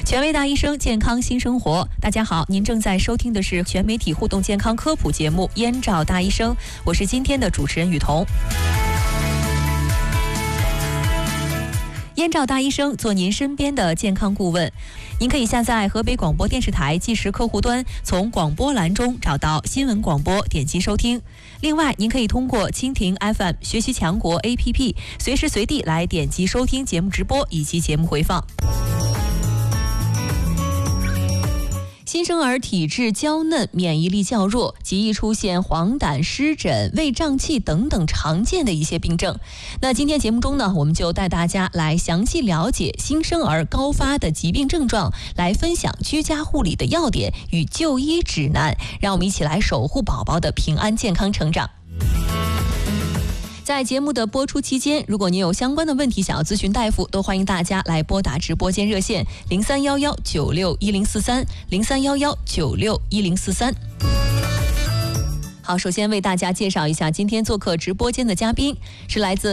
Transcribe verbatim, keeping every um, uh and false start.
权威大医生，健康新生活。大家好，您正在收听的是全媒体互动健康科普节目《燕赵大医生》，我是今天的主持人雨桐。燕赵大医生做您身边的健康顾问，您可以下载河北广播电视台即时客户端，从广播栏中找到新闻广播，点击收听。另外，您可以通过蜻蜓 F M、学习强国 A P P， 随时随地来点击收听节目直播以及节目回放。新生儿体质娇嫩，免疫力较弱，极易出现黄疸、湿疹、胃胀气等等常见的一些病症。那今天节目中呢，我们就带大家来详细了解新生儿高发的疾病症状，来分享居家护理的要点与就医指南，让我们一起来守护宝宝的平安健康成长。在节目的播出期间，如果您有相关的问题想要咨询大夫，都欢迎大家来拨打直播间热线零三幺幺九六一零四三零三幺幺九六一零四三。好，首先为大家介绍一下今天做客直播间的嘉宾，是来自